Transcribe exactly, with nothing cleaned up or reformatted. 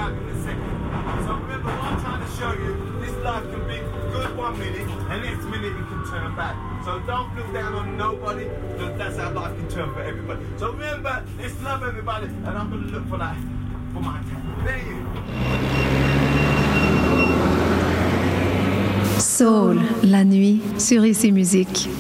out in a second. So remember what I'm trying to show you, this life can be good one minute, and next minute it can turn bad. So don't look down on nobody, because that's how life can turn for everybody. So remember, let's love everybody, and I'm going to look for that, for my cat. There you go. Soul, la nuit, sur Ici Musique.